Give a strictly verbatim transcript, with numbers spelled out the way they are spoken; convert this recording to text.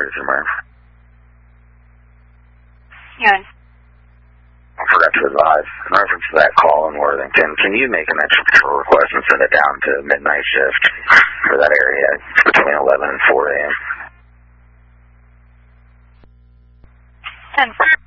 emergency, Murph? Yeah. I forgot to advise. In reference to that call in Worthington, can you make an extra patrol request and send it down to midnight shift for that area between eleven and four A M? ten four.